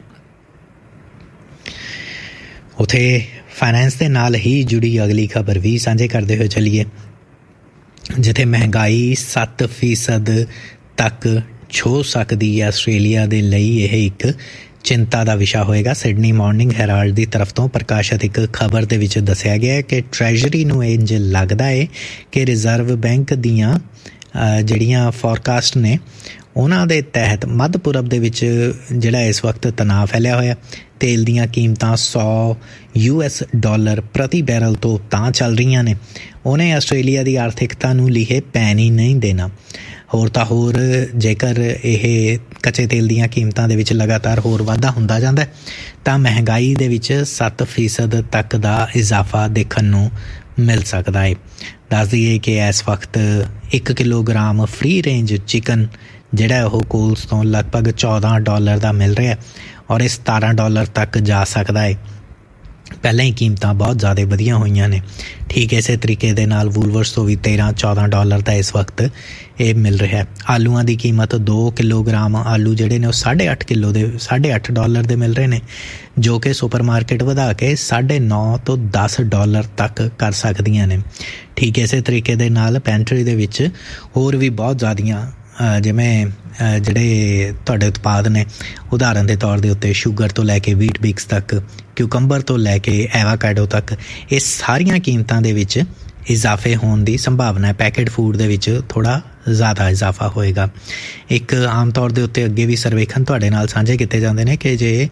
[SPEAKER 1] ਉੱਥੇ ਫਾਈਨੈਂਸ ਦੇ ਨਾਲ ਹੀ ਜੁੜੀ ਅਗਲੀ ਖਬਰ ਵੀ ਸਾਂਝੇ ਕਰਦੇ ਹੋਏ ਚੱਲੀਏ, ਜਿੱਥੇ ਮਹਿੰਗਾਈ ਸੱਤ ਫੀਸਦ ਤੱਕ ਛੂਹ ਸਕਦੀ ਹੈ। ਆਸਟ੍ਰੇਲੀਆ ਦੇ ਲਈ ਇਹ ਇੱਕ ਚਿੰਤਾ ਦਾ ਵਿਸ਼ਾ ਹੋਏਗਾ। ਸਿਡਨੀ ਮਾਰਨਿੰਗ ਹੈਰਾਲਡ ਦੀ ਤਰਫ ਤੋਂ ਪ੍ਰਕਾਸ਼ਿਤ ਇੱਕ ਖਬਰ ਦੇ ਵਿੱਚ ਦੱਸਿਆ ਗਿਆ ਹੈ ਕਿ ਟ੍ਰੈਜਰੀ ਨੂੰ ਇੰਝ ਲੱਗਦਾ ਹੈ ਕਿ ਰਿਜ਼ਰਵ ਬੈਂਕ ਦੀਆਂ ਜਿਹੜੀਆਂ ਫੋਰਕਾਸਟ ਨੇ ਉਹਨਾਂ ਦੇ ਤਹਿਤ ਮੱਧ ਪੂਰਬ ਦੇ ਵਿੱਚ ਜਿਹੜਾ ਇਸ ਵਕਤ ਤਣਾਅ ਫੈਲਿਆ ਹੋਇਆ, ਤੇਲ ਦੀਆਂ ਕੀਮਤਾਂ ਸੌ ਯੂ ਐਸ ਡਾਲਰ ਪ੍ਰਤੀ ਬੈਰਲ ਤੋਂ ਤਾਂ ਚੱਲ ਰਹੀਆਂ ਨੇ, ਉਹਨੇ ਆਸਟ੍ਰੇਲੀਆ ਦੀ ਆਰਥਿਕਤਾ ਨੂੰ ਲੀਹੇ ਪੈਣ ਹੀ ਨਹੀਂ ਦੇਣਾ। ਹੋਰ ਤਾਂ ਹੋਰ ਜੇਕਰ ਇਹ ਕੱਚੇ ਤੇਲ ਦੀਆਂ ਕੀਮਤਾਂ ਦੇ ਵਿੱਚ ਲਗਾਤਾਰ ਹੋਰ ਵਾਧਾ ਹੁੰਦਾ ਜਾਂਦਾ ਤਾਂ ਮਹਿੰਗਾਈ ਦੇ ਵਿੱਚ ਸੱਤ ਫੀਸਦ ਤੱਕ ਦਾ ਇਜ਼ਾਫਾ ਦੇਖਣ ਨੂੰ ਮਿਲ ਸਕਦਾ ਹੈ। ਦੱਸ ਦਈਏ ਕਿ ਇਸ ਵਕਤ ਇੱਕ ਕਿਲੋਗ੍ਰਾਮ ਫ੍ਰੀ ਰੇਂਜ ਚਿਕਨ ਜਿਹੜਾ ਉਹ ਕੋਲਸ ਤੋਂ ਲਗਭਗ ਚੌਦਾਂ ਡਾਲਰ ਦਾ ਮਿਲ ਰਿਹਾ ਔਰ ਇਹ ਸਤਾਰਾਂ ਡਾਲਰ ਤੱਕ ਜਾ ਸਕਦਾ ਹੈ। ਪਹਿਲਾਂ ਹੀ ਕੀਮਤਾਂ ਬਹੁਤ ਜ਼ਿਆਦਾ ਵਧੀਆਂ ਹੋਈਆਂ ਨੇ। ਠੀਕ ਇਸੇ ਤਰੀਕੇ ਦੇ ਨਾਲ ਵੂਲਵਰਸ ਤੋਂ ਵੀ ਤੇਰਾਂ ਚੌਦਾਂ ਡਾਲਰ ਦਾ ਇਸ ਵਕਤ ਇਹ ਮਿਲ ਰਿਹਾ। ਆਲੂਆਂ ਦੀ ਕੀਮਤ ਦੋ ਕਿਲੋਗ੍ਰਾਮ ਆਲੂ ਜਿਹੜੇ ਨੇ ਉਹ ਸਾਢੇ ਅੱਠ ਕਿਲੋ ਦੇ ਸਾਢੇ ਅੱਠ ਡਾਲਰ ਦੇ ਮਿਲ ਰਹੇ ਨੇ, ਜੋ ਕਿ ਸੁਪਰ ਮਾਰਕੀਟ ਵਧਾ ਕੇ ਸਾਢੇ ਨੌ ਤੋਂ ਦਸ ਡਾਲਰ ਤੱਕ ਕਰ ਸਕਦੀਆਂ ਨੇ। ਠੀਕ ਇਸੇ ਤਰੀਕੇ ਦੇ ਨਾਲ ਪੈਂਟਰੀ ਦੇ ਵਿੱਚ ਹੋਰ ਵੀ ਬਹੁਤ ਜ਼ਿਆਦੀਆਂ ਜਿਵੇਂ ਜਿਹੜੇ ਤੁਹਾਡੇ ਉਤਪਾਦ ਨੇ, ਉਦਾਹਰਨ ਦੇ ਤੌਰ ਦੇ ਉੱਤੇ ਸ਼ੂਗਰ ਤੋਂ ਲੈ ਕੇ ਵੀਟ ਬਿਕਸ ਤੱਕ, ਕਿਊਕੰਬਰ ਤੋਂ ਲੈ ਕੇ ਐਵਾਕਾਡੋ ਤੱਕ, ਇਹ ਸਾਰੀਆਂ ਕੀਮਤਾਂ ਦੇ ਵਿੱਚ ਇਜ਼ਾਫੇ ਹੋਣ ਦੀ ਸੰਭਾਵਨਾ ਹੈ। ਪੈਕੇਟ ਫੂਡ ਦੇ ਵਿੱਚ ਥੋੜ੍ਹਾ ਜ਼ਿਆਦਾ ਇਜ਼ਾਫਾ ਹੋਏਗਾ। ਇੱਕ ਆਮ ਤੌਰ ਦੇ ਉੱਤੇ ਅੱਗੇ ਵੀ ਸਰਵੇਖਣ ਤੁਹਾਡੇ ਨਾਲ ਸਾਂਝੇ ਕੀਤੇ ਜਾਂਦੇ ਨੇ ਕਿ ਜੇ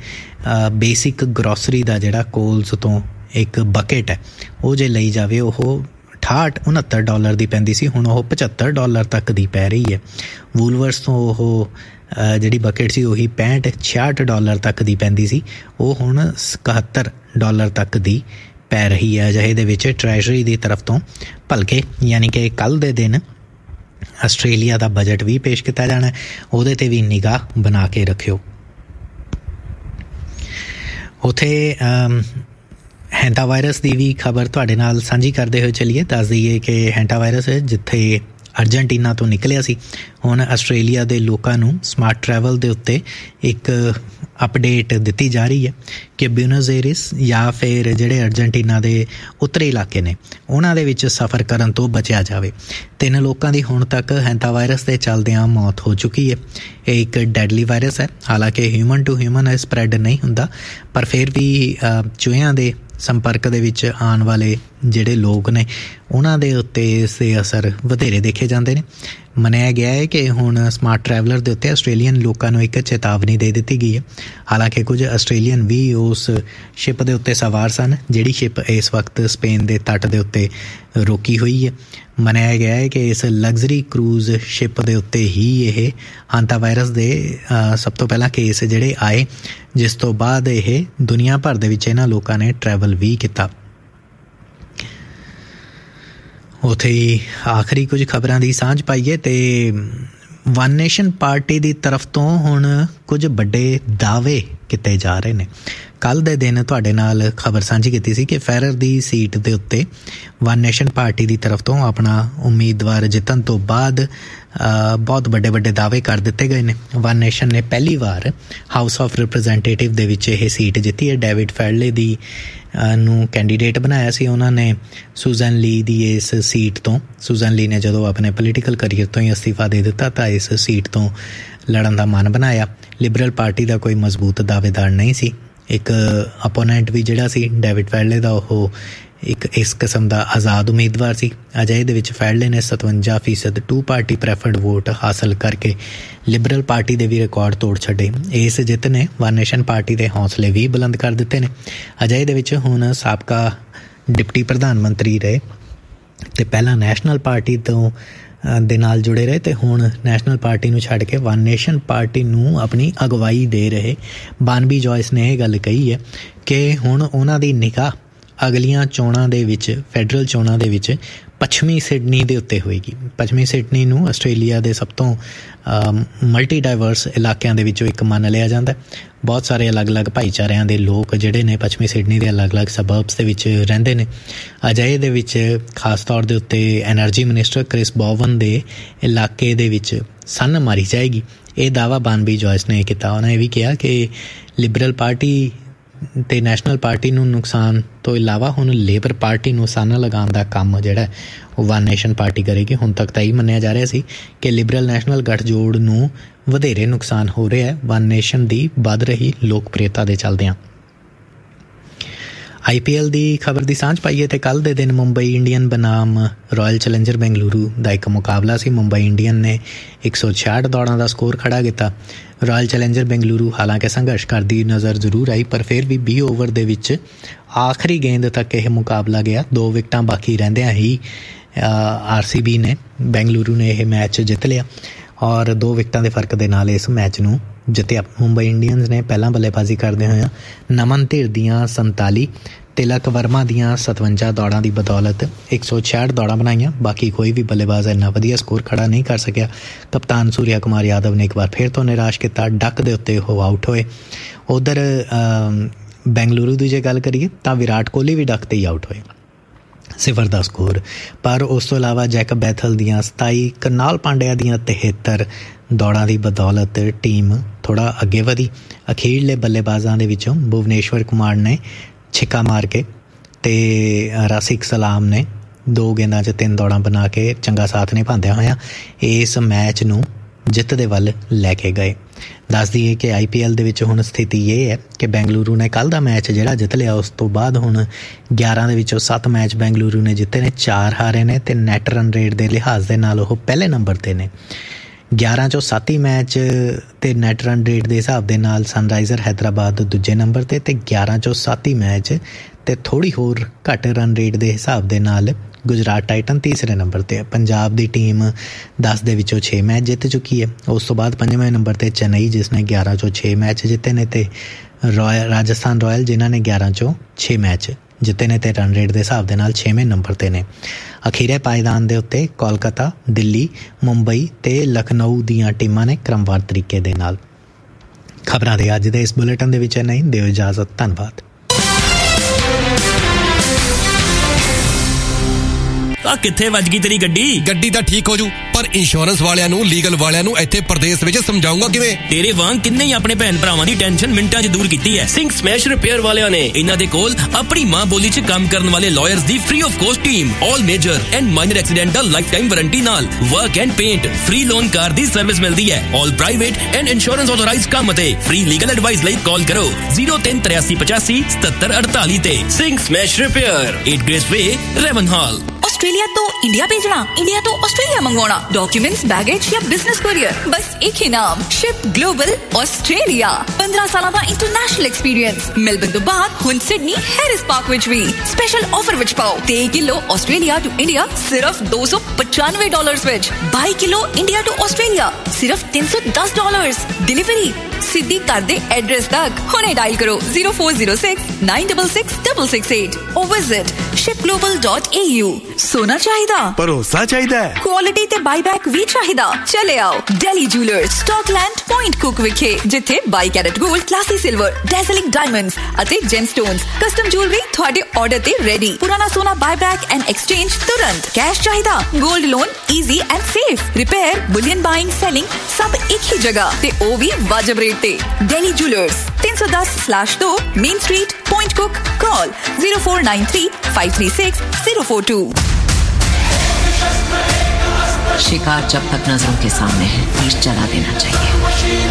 [SPEAKER 1] ਬੇਸਿਕ ਗਰੋਸਰੀ ਦਾ ਜਿਹੜਾ ਕੋਲਸ ਤੋਂ ਇੱਕ ਬਕਟ ਹੈ ਉਹ ਜੇ ਲਈ ਜਾਵੇ ਉਹ ਅਠਾਹਠ ਉਣਹੱਤਰ ਡਾਲਰ ਦੀ ਪੈਂਦੀ ਸੀ, ਹੁਣ ਉਹ ਪਝੱਤਰ ਡਾਲਰ ਤੱਕ ਦੀ ਪੈ ਰਹੀ ਹੈ। ਵੂਲਵਰਸ ਤੋਂ ਉਹ ਜਿਹੜੀ ਬਕਟ ਸੀ ਉਹੀ ਪੈਂਹਠ ਛਿਆਹਠ ਡਾਲਰ ਤੱਕ ਦੀ ਪੈਂਦੀ ਸੀ, ਉਹ ਹੁਣ ਇਕਹੱਤਰ ਡਾਲਰ ਤੱਕ ਦੀ ਪੈ ਰਹੀ ਹੈ। ਅਜਿਹੇ ਦੇ ਵਿੱਚ ਟਰੈਜਰੀ ਦੀ ਤਰਫ ਤੋਂ ਭਲਕੇ ਯਾਨੀ ਕਿ ਕੱਲ੍ਹ ਦੇ ਦਿਨ ਆਸਟ੍ਰੇਲੀਆ ਦਾ ਬਜਟ ਵੀ ਪੇਸ਼ ਕੀਤਾ ਜਾਣਾ, ਉਹਦੇ 'ਤੇ ਵੀ ਨਿਗਾਹ ਬਣਾ ਕੇ ਰੱਖਿਓ। ਉੱਥੇ ਹੈਂਟਾ ਵਾਇਰਸ ਦੀ ਵੀ ਖਬਰ ਤੁਹਾਡੇ ਨਾਲ ਸਾਂਝੀ ਕਰਦੇ ਹੋਏ ਚੱਲੀਏ। ਦੱਸ ਦਈਏ ਕਿ ਹੈਂਟਾ ਵਾਇਰਸ ਜਿੱਥੇ ਅਰਜਨਟੀਨਾ ਤੋਂ ਨਿਕਲਿਆ ਸੀ, ਹੁਣ ਆਸਟ੍ਰੇਲੀਆ ਦੇ ਲੋਕਾਂ ਨੂੰ ਸਮਾਰਟ ਟਰੈਵਲ ਦੇ ਉੱਤੇ ਇੱਕ ਅਪਡੇਟ ਦਿੱਤੀ ਜਾ ਰਹੀ ਹੈ ਕਿ ਬਿਊਨਸ ਏਰੀਸ ਜਾਂ ਫਿਰ ਜਿਹੜੇ ਅਰਜਨਟੀਨਾ ਦੇ ਉੱਤਰੀ ਇਲਾਕੇ ਨੇ ਉਹਨਾਂ ਦੇ ਵਿੱਚ ਸਫ਼ਰ ਕਰਨ ਤੋਂ ਬਚਿਆ ਜਾਵੇ। ਤਿੰਨ ਲੋਕਾਂ ਦੀ ਹੁਣ ਤੱਕ ਹੈਂਟਾ ਵਾਇਰਸ ਦੇ ਚੱਲਦਿਆਂ ਮੌਤ ਹੋ ਚੁੱਕੀ ਹੈ। ਇਹ ਇੱਕ ਡੈਡਲੀ ਵਾਇਰਸ ਹੈ, ਹਾਲਾਂਕਿ ਹਿਊਮਨ ਟੂ ਹਿਊਮਨ ਸਪਰੈਡ ਨਹੀਂ ਹੁੰਦਾ, ਪਰ ਫਿਰ ਵੀ ਚੂਹਿਆਂ ਦੇ ਸੰਪਰਕ ਦੇ ਵਿੱਚ ਆਉਣ ਵਾਲੇ ਜਿਹੜੇ ਲੋਕ ਨੇ ਉਹਨਾਂ ਦੇ ਉੱਤੇ ਇਸ ਦੇ ਅਸਰ ਵਧੇਰੇ ਦੇਖੇ ਜਾਂਦੇ ਨੇ। ਮੰਨਿਆ ਗਿਆ ਹੈ ਕਿ ਹੁਣ ਸਮਾਰਟ ਟਰੈਵਲਰ ਦੇ ਉੱਤੇ ਆਸਟ੍ਰੇਲੀਅਨ ਲੋਕਾਂ ਨੂੰ ਇੱਕ ਚੇਤਾਵਨੀ ਦੇ ਦਿੱਤੀ ਗਈ ਹੈ। ਹਾਲਾਂਕਿ ਕੁਝ ਆਸਟ੍ਰੇਲੀਅਨ ਵੀ ਉਸ ਸ਼ਿਪ ਦੇ ਉੱਤੇ ਸਵਾਰ ਸਨ ਜਿਹੜੀ ਸ਼ਿਪ ਇਸ ਵਕਤ ਸਪੇਨ ਦੇ ਤੱਟ ਦੇ ਉੱਤੇ ਰੋਕੀ ਹੋਈ ਹੈ। ਮੰਨਿਆ ਗਿਆ ਹੈ ਕਿ ਇਸ ਲਗਜ਼ਰੀ ਕਰੂਜ਼ ਸ਼ਿਪ ਦੇ ਉੱਤੇ ਹੀ ਇਹ ਹੈਂਟਾ ਵਾਇਰਸ ਦੇ ਸਭ ਤੋਂ ਪਹਿਲਾਂ ਕੇਸ ਜਿਹੜੇ ਆਏ, ਜਿਸ ਤੋਂ ਬਾਅਦ ਇਹ ਦੁਨੀਆ ਭਰ ਦੇ ਵਿੱਚ ਇਹਨਾਂ ਲੋਕਾਂ ਨੇ ਟਰੈਵਲ ਵੀ ਕੀਤਾ। ਉੱਥੇ ਹੀ ਆਖਰੀ ਕੁਝ ਖਬਰਾਂ ਦੀ ਸਾਂਝ ਪਾਈਏ ਤੇ ਵਨ ਨੇਸ਼ਨ ਪਾਰਟੀ ਦੀ ਤਰਫ ਤੋਂ ਹੁਣ ਕੁਝ ਵੱਡੇ ਦਾਅਵੇ ਕੀਤੇ ਜਾ ਰਹੇ ਨੇ। ਕੱਲ੍ਹ ਦੇ ਦਿਨ ਤੁਹਾਡੇ ਨਾਲ ਖਬਰ ਸਾਂਝੀ ਕੀਤੀ ਸੀ ਕਿ ਫੈਰਰ ਦੀ ਸੀਟ ਦੇ ਉੱਤੇ ਵਨ ਨੇਸ਼ਨ ਪਾਰਟੀ ਦੀ ਤਰਫ ਤੋਂ ਆਪਣਾ ਉਮੀਦਵਾਰ ਜਿੱਤਣ ਤੋਂ ਬਾਅਦ ਬਹੁਤ ਵੱਡੇ ਵੱਡੇ ਦਾਅਵੇ ਕਰ ਦਿੱਤੇ ਗਏ ਨੇ। ਵਨ ਨੇਸ਼ਨ ਨੇ ਪਹਿਲੀ ਵਾਰ ਹਾਊਸ ਆਫ ਰਿਪਰੈਜ਼ੈਂਟੇਟਿਵ ਦੇ ਵਿੱਚ ਇਹ ਸੀਟ ਜਿੱਤੀ ਹੈ। ਡੇਵਿਡ ਫੈਡਲੇ ਦੀ ਨੂੰ ਕੈਂਡੀਡੇਟ ਬਣਾਇਆ ਸੀ ਉਹਨਾਂ ਨੇ ਸੂਜ਼ਨ ਲੀ ਦੀ ਇਸ ਸੀਟ ਤੋਂ। ਸੂਜ਼ਨ ਲੀ ਨੇ ਜਦੋਂ ਆਪਣੇ ਪੋਲੀਟੀਕਲ ਕਰੀਅਰ ਤੋਂ ਹੀ ਅਸਤੀਫਾ ਦੇ ਦਿੱਤਾ ਤਾਂ ਇਸ ਸੀਟ ਤੋਂ ਲੜਨ ਦਾ ਮਨ ਬਣਾਇਆ। ਲਿਬਰਲ ਪਾਰਟੀ ਦਾ ਕੋਈ ਮਜ਼ਬੂਤ ਦਾਅਵੇਦਾਰ ਨਹੀਂ ਸੀ। ਇੱਕ ਅਪੋਨੈਂਟ ਵੀ ਜਿਹੜਾ ਸੀ ਡੇਵਿਡ ਫੈਡਲੇ ਦਾ, ਉਹ ਇੱਕ ਇਸ ਕਿਸਮ ਦਾ ਆਜ਼ਾਦ ਉਮੀਦਵਾਰ ਸੀ। ਅਜਿਹੇ ਦੇ ਵਿੱਚ ਫੈਡਲੇ ਨੇ ਸਤਵੰਜਾ ਫੀਸਦ ਟੂ ਪਾਰਟੀ ਪ੍ਰੈਫਰਡ ਵੋਟ ਹਾਸਲ ਕਰਕੇ ਲਿਬਰਲ ਪਾਰਟੀ ਦੇ ਵੀ ਰਿਕਾਰਡ ਤੋੜ ਛੱਡੇ। ਇਸ ਜਿੱਤ ਨੇ ਵਨ ਨੇਸ਼ਨ ਪਾਰਟੀ ਦੇ ਹੌਸਲੇ ਵੀ ਬੁਲੰਦ ਕਰ ਦਿੱਤੇ ਨੇ। ਅਜਿਹੇ ਦੇ ਵਿੱਚ ਹੁਣ ਸਾਬਕਾ ਡਿਪਟੀ ਪ੍ਰਧਾਨ ਮੰਤਰੀ ਰਹੇ ਅਤੇ ਪਹਿਲਾਂ ਨੈਸ਼ਨਲ ਪਾਰਟੀ ਤੋਂ ਦੇ ਨਾਲ ਜੁੜੇ ਰਹੇ ਅਤੇ ਹੁਣ ਨੈਸ਼ਨਲ ਪਾਰਟੀ ਨੂੰ ਛੱਡ ਕੇ ਵਨ ਨੇਸ਼ਨ ਪਾਰਟੀ ਨੂੰ ਆਪਣੀ ਅਗਵਾਈ ਦੇ ਰਹੇ ਬਾਨਬੀ ਜੋਇਸ ਨੇ ਇਹ ਗੱਲ ਕਹੀ ਹੈ ਕਿ ਹੁਣ ਉਹਨਾਂ ਦੀ ਨਿਗਾਹ ਅਗਲੀਆਂ ਚੋਣਾਂ ਦੇ ਵਿੱਚ, ਫੈਡਰਲ ਚੋਣਾਂ ਦੇ ਵਿੱਚ ਪੱਛਮੀ ਸਿਡਨੀ ਦੇ ਉੱਤੇ ਹੋਏਗੀ। ਪੱਛਮੀ ਸਿਡਨੀ ਨੂੰ ਆਸਟ੍ਰੇਲੀਆ ਦੇ ਸਭ ਤੋਂ ਮਲਟੀ ਡਾਇਵਰਸ ਇਲਾਕਿਆਂ ਦੇ ਵਿੱਚੋਂ ਇੱਕ ਮੰਨ ਲਿਆ ਜਾਂਦਾ। ਬਹੁਤ ਸਾਰੇ ਅਲੱਗ-ਅਲੱਗ ਭਾਈਚਾਰਿਆਂ ਦੇ ਲੋਕ ਜਿਹੜੇ ਨੇ ਪੱਛਮੀ ਸਿਡਨੀ ਦੇ ਅਲੱਗ-ਅਲੱਗ ਸਬਰਬਸ ਦੇ ਵਿੱਚ ਰਹਿੰਦੇ ਨੇ। ਅਜਿਹੇ ਦੇ ਵਿੱਚ ਖਾਸ ਤੌਰ ਦੇ ਉੱਤੇ ਐਨਰਜੀ ਮਿਨਿਸਟਰ ਕ੍ਰਿਸ ਬੋਵਨ ਦੇ ਇਲਾਕੇ ਦੇ ਵਿੱਚ ਸੰਨ ਮਾਰੀ ਜਾਏਗੀ। ਇਹ ਦਾਅਵਾ ਬਾਨਬੀ ਜੋਇਸ ਨੇ ਕੀਤਾ। ਉਹਨੇ ਇਹ ਵੀ ਕਿਹਾ ਕਿ ਲਿਬਰਲ ਪਾਰਟੀ ਅਤੇ ਨੈਸ਼ਨਲ ਪਾਰਟੀ ਨੂੰ ਨੁਕਸਾਨ ਤੋਂ ਇਲਾਵਾ ਹੁਣ ਲੇਬਰ ਪਾਰਟੀ ਨੂੰ ਸੰਨ ਲਗਾਉਣ ਦਾ ਕੰਮ ਜਿਹੜਾ ਉਹ ਵਨ ਨੇਸ਼ਨ ਪਾਰਟੀ ਕਰੇਗੀ। ਹੁਣ ਤੱਕ ਤਾਂ ਇਹ ਮੰਨਿਆ ਜਾ ਰਿਹਾ ਸੀ ਕਿ ਲਿਬਰਲ ਨੈਸ਼ਨਲ ਗੱਠਜੋੜ ਨੂੰ ਵਧੇਰੇ ਨੁਕਸਾਨ ਹੋ ਰਿਹਾ ਵਨ ਨੇਸ਼ਨ ਦੀ ਵੱਧ ਰਹੀ ਲੋਕਪ੍ਰਿਅਤਾ ਦੇ ਚੱਲਦਿਆਂ। ਆਈ ਪੀ ਐਲ ਦੀ ਖਬਰ ਦੀ ਸਾਂਝ ਪਾਈਏ ਤੇ ਕੱਲ੍ਹ ਦੇ ਦਿਨ Mumbai Indian ਬਨਾਮ royal challenger Bengaluru ਦਾ ਇੱਕ ਮੁਕਾਬਲਾ ਸੀ। ਮੁੰਬਈ ਇੰਡੀਅਨ ਨੇ ਇੱਕ ਸੌ ਛਿਆਹਠ ਦੌੜਾਂ ਦਾ ਸਕੋਰ ਖੜ੍ਹਾ ਕੀਤਾ। ਰਾਇਲ ਚੈਲੰਜਰ ਬੈਂਗਲੁਰੂ ਹਾਲਾਂਕਿ ਸੰਘਰਸ਼ ਕਰਦੀ ਨਜ਼ਰ ਜ਼ਰੂਰ ਆਈ, ਪਰ ਫਿਰ ਵੀ ਵੀਹ ਓਵਰ ਦੇ ਵਿੱਚ ਆਖਰੀ ਗੇਂਦ ਤੱਕ ਇਹ ਮੁਕਾਬਲਾ ਗਿਆ। ਦੋ ਵਿਕਟਾਂ ਬਾਕੀ ਰਹਿੰਦਿਆਂ ਹੀ ਆਰ ਸੀ ਬੀ ਨੇ ਬੈਂਗਲੁਰੂ ਨੇ ਇਹ ਮੈਚ ਜਿੱਤ ਲਿਆ ਔਰ ਦੋ ਵਿਕਟਾਂ ਦੇ ਫਰਕ ਦੇ ਨਾਲ ਇਸ ਮੈਚ ਨੂੰ ਜਿੱਤਿਆ। ਮੁੰਬਈ ਇੰਡੀਅਨਸ ਨੇ ਪਹਿਲਾਂ ਬੱਲੇਬਾਜ਼ੀ ਕਰਦੇ ਹੋਇਆ ਨਮਨ ਧੀਰ ਦੀਆਂ ਸੰਤਾਲੀ, ਤਿਲਕ ਵਰਮਾ ਦੀਆਂ ਸਤਵੰਜਾ ਦੌੜਾਂ ਦੀ ਬਦੌਲਤ ਇੱਕ ਸੌ ਛਿਆਹਠ ਦੌੜਾਂ ਬਣਾਈਆਂ। ਬਾਕੀ ਕੋਈ ਵੀ ਬੱਲੇਬਾਜ਼ ਇੰਨਾ ਵਧੀਆ ਸਕੋਰ ਖੜਾ ਨਹੀਂ ਕਰ ਸਕਿਆ। ਕਪਤਾਨ ਸੂਰਿਆ ਕੁਮਾਰ ਯਾਦਵ ਨੇ ਇੱਕ ਵਾਰ ਫਿਰ ਤੋਂ ਨਿਰਾਸ਼ ਕੀਤਾ। ਡੱਕ ਦੇ ਉੱਤੇ ਉਹ ਆਊਟ ਹੋਏ। ਉੱਧਰ ਬੈਂਗਲੁਰੂ ਦੀ ਜੇ ਗੱਲ ਕਰੀਏ ਤਾਂ ਵਿਰਾਟ ਕੋਹਲੀ ਵੀ ਡੱਕ 'ਤੇ ਹੀ ਆਊਟ ਹੋਏ, ਸਿਫਰ ਦਾ ਸਕੋਰ। ਪਰ ਉਸ ਤੋਂ ਇਲਾਵਾ ਜੈਕਬ ਬੈਥਲ ਦੀਆਂ ਸਤਾਈ, ਕਰਨਾਲ ਪਾਂਡਿਆ ਦੀਆਂ ਤਿਹੱਤਰ ਦੌੜਾਂ ਦੀ ਬਦੌਲਤ ਟੀਮ ਥੋੜ੍ਹਾ ਅੱਗੇ ਵਧੀ। ਅਖੀਰਲੇ ਬੱਲੇਬਾਜ਼ਾਂ ਦੇ ਵਿੱਚੋਂ ਭੁਵਨੇਸ਼ਵਰ ਕੁਮਾਰ ਨੇ ਛਿੱਕਾ ਮਾਰ ਕੇ ਅਤੇ ਰਾਸਿਕ ਸਲਾਮ ਨੇ ਦੋ ਗੇਂਦਾਂ 'ਚ ਤਿੰਨ ਦੌੜਾਂ ਬਣਾ ਕੇ ਚੰਗਾ ਸਾਥ ਨਿਭਾਉਂਦਿਆਂ ਹੋਇਆਂ ਇਸ ਮੈਚ ਨੂੰ ਜਿੱਤ ਦੇ ਵੱਲ ਲੈ ਕੇ ਗਏ। ਦੱਸ ਦਈਏ ਕਿ ਆਈ ਪੀ ਐਲ ਦੇ ਵਿੱਚ ਹੁਣ ਸਥਿਤੀ ਇਹ ਹੈ ਕਿ ਬੈਂਗਲੁਰੂ ਨੇ ਕੱਲ੍ਹ ਦਾ ਮੈਚ ਜਿਹੜਾ ਜਿੱਤ ਲਿਆ, ਉਸ ਤੋਂ ਬਾਅਦ ਹੁਣ ਗਿਆਰਾਂ ਦੇ ਵਿੱਚੋਂ ਸੱਤ ਮੈਚ ਬੈਂਗਲੁਰੂ ਨੇ ਜਿੱਤੇ ਨੇ, ਚਾਰ ਹਾਰੇ ਨੇ ਅਤੇ ਨੈਟ ਰਨ ਰੇਟ ਦੇ ਲਿਹਾਜ਼ ਦੇ ਨਾਲ ਉਹ ਪਹਿਲੇ ਨੰਬਰ 'ਤੇ ਨੇ। ਗਿਆਰਾਂ 'ਚੋਂ ਸੱਤ ਹੀ ਮੈਚ ਅਤੇ ਨੈਟ ਰਨ ਰੇਟ ਦੇ ਹਿਸਾਬ ਦੇ ਨਾਲ ਸਨਰਾਈਜ਼ਰ ਹੈਦਰਾਬਾਦ ਦੂਜੇ ਨੰਬਰ 'ਤੇ ਅਤੇ ਗਿਆਰਾਂ 'ਚੋਂ ਸੱਤ ਹੀ ਮੈਚ ਅਤੇ ਥੋੜ੍ਹੀ ਹੋਰ ਘੱਟ ਰਨ ਰੇਟ ਦੇ ਹਿਸਾਬ ਦੇ ਨਾਲ ਗੁਜਰਾਤ ਟਾਈਟਨ ਤੀਸਰੇ ਨੰਬਰ 'ਤੇ ਹੈ। ਪੰਜਾਬ ਦੀ ਟੀਮ ਦਸ ਦੇ ਵਿੱਚੋਂ ਛੇ ਮੈਚ ਜਿੱਤ ਚੁੱਕੀ ਹੈ। ਉਸ ਤੋਂ ਬਾਅਦ ਪੰਜਵੇਂ ਨੰਬਰ 'ਤੇ ਚੇਨਈ, ਜਿਸ ਨੇ ਗਿਆਰਾਂ 'ਚੋਂ ਛੇ ਮੈਚ ਜਿੱਤੇ ਨੇ, ਅਤੇ ਰੋਇਲ ਰਾਜਸਥਾਨ ਰਾਇਲ ਜਿਨ੍ਹਾਂ ਨੇ ਗਿਆਰਾਂ 'ਚੋਂ ਛੇ ਮੈਚ ਜਿੱਤੇ ਨੇ ਅਤੇ ਰਨ ਰੇਟ ਦੇ ਹਿਸਾਬ ਦੇ ਨਾਲ ਛੇਵੇਂ ਨੰਬਰ 'ਤੇ ਨੇ। ਅਖੀਰੇ ਪਾਏਦਾਨ ਦੇ ਉੱਤੇ ਕੋਲਕਾਤਾ, ਦਿੱਲੀ, ਮੁੰਬਈ ਅਤੇ ਲਖਨਊ ਦੀਆਂ ਟੀਮਾਂ ਨੇ ਕ੍ਰਮਵਾਰ ਤਰੀਕੇ ਦੇ ਨਾਲ। ਖਬਰਾਂ ਦੇ ਅੱਜ ਦੇ ਇਸ ਬੁਲੇਟਿਨ ਦੇ ਵਿੱਚ ਨਹੀਂ ਦਿਓ ਇਜਾਜ਼ਤ। ਧੰਨਵਾਦ।
[SPEAKER 2] ਆ ਕਿੱਥੇ ਵੱਜ ਗਈ ਤੇਰੀ ਗੱਡੀ?
[SPEAKER 3] ਗੱਡੀ ਤਾਂ ਠੀਕ ਹੋ ਜੂ, ਪਰ ਇੰਸ਼ੋਰੈਂਸ ਵਾਲਿਆਂ ਨੂੰ, ਲੀਗਲ ਵਾਲਿਆਂ ਨੂੰ ਇੱਥੇ ਪ੍ਰਦੇਸ਼ ਵਿੱਚ ਸਮਝਾਉਂਗਾ ਕਿਵੇਂ?
[SPEAKER 2] ਤੇਰੇ ਵਾਂਗ ਕਿੰਨੇ ਹੀ ਆਪਣੇ ਭੈਣ ਭਰਾਵਾਂ ਦੀ ਟੈਨਸ਼ਨ ਮਿੰਟਾਂ 'ਚ ਦੂਰ ਕੀਤੀ ਹੈ ਸਿੰਘ ਸਮੈਸ਼ ਰਿਪੇਅਰ ਵਾਲਿਆਂ ਨੇ। ਇਹਨਾਂ ਦੇ ਕੋਲ ਆਪਣੀ ਮਾਂ ਬੋਲੀ 'ਚ ਕੰਮ ਕਰਨ ਵਾਲੇ lawyers the free of cost team, all major and minor accidental life time warranty ਨਾਲ work and paint, free loan car the service ਮਿਲਦੀ ਹੈ। ਆਲ ਪ੍ਰਾਈਵੇਟ ਐਂਡ ਇੰਸ਼ੋਰੈਂਸ ਆਥੋਰਾਈਜ਼ਡ ਕੰਮ ਅਤੇ ਫ੍ਰੀ ਲੀਗਲ ਐਡਵਾਈਸ ਲਈ ਕਾਲ ਕਰੋ ਜ਼ੀਰੋ ਤਿੰਨ ਤਰਿਆਸੀ ਪਚਾਸੀ ਸਤੱਤਰ ਅੜਤਾਲੀ ਤੇ। Singh smash repair, eight grace ਵੇ, ਰੈਵਨਹਾਲ।
[SPEAKER 4] ਆਸਟ੍ਰੇਲੀਆ ਤੋਂ ਇੰਡੀਆ ਭੇਜਣਾ, ਇੰਡੀਆ ਤੋਂ ਆਸਟ੍ਰੇਲੀਆ ਮੰਗਵਾਉਣਾ, ਡਾਕੂਮੈਂਟਸ, बैगेज या बिजनेस कुरियर, बस एक ही नाम, शिप ग्लोबल आस्ट्रेलिया। पंद्रह साल का इंटरनेशनल एक्सपीरियंस। मेलबर्न तो बाद हुन सिडनी हैरिस पार्क विच भी स्पेशल ऑफर विच पाओ। ते किलो आस्ट्रेलिया टू इंडिया सिर्फ दो सौ पचानवे dollars which. By kilo India to Australia सिर्फ तीन सौ दस डॉलर्स। डिलीवरी सीधी कर दे एड्रेस तक। हुणे डायल करो zero four zero six nine double six double six eight और visit ship global dot A you. सोना चाहिदा,
[SPEAKER 5] भरोसा चाहिदा,
[SPEAKER 4] क्वालिटी ते बाईबैक भी चाहिदा, चले आओ daily jewellers, Scotland point cook विखे, जिथे by carat gold, classy silver, डेज़लिंग diamonds अते जेमस्टोन्स, कस्टम ज्वेलरी थोड़े ऑर्डर ते रेडी। पुराना सोना बाईबैक एंड एक्सचेंज तुरंत। कैश चाहिदा, gold loan easy and safe. Repair, Boolean buying, selling सब एक ही जगह ते ओ भी वाजिब रेट ते। डेली जूलर्स तीन सौ दस स्लैश दो main street, point cook. Call zero four nine three five three six zero four to.
[SPEAKER 6] शिकार जब तक नजरों के सामने है, तीर चला देना चाहिए।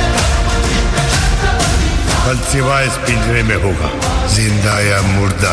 [SPEAKER 5] कल सिवा इस पिंजरे में होगा, जिंदा या मुर्दा।